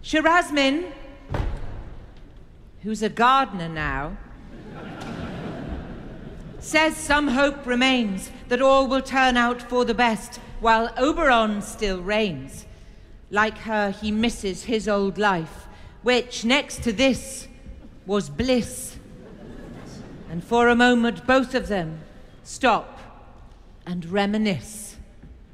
Shirazmin, who's a gardener now, says some hope remains that all will turn out for the best while Oberon still reigns. Like her, he misses his old life, which, next to this, was bliss. And for a moment, both of them stop and reminisce.